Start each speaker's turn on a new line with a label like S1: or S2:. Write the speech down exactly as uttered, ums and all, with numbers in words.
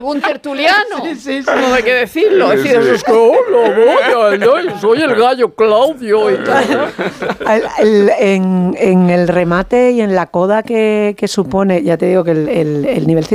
S1: Un tertuliano,
S2: Sí, sí, sí.
S1: no hay que decirlo. Es decir,
S3: Sí, sí.
S1: es que, hola, voy, yo soy el gallo Claudio y tal.
S2: El- el- en, en el remate y en la coda que, que supone, ya te digo que el, el, el nivel